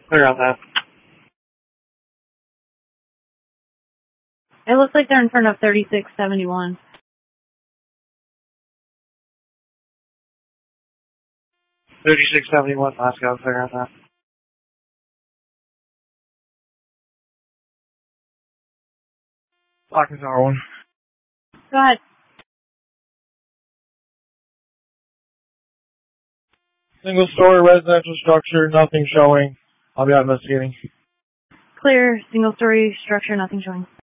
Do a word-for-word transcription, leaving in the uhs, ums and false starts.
Clear out that. It looks like they're in front of thirty-six seventy-one. thirty-six seventy-one, Moscow, clear out that. Lock is R one. Go ahead. Single story residential structure, nothing showing. I'll be out investigating. Clear, single story structure, nothing showing.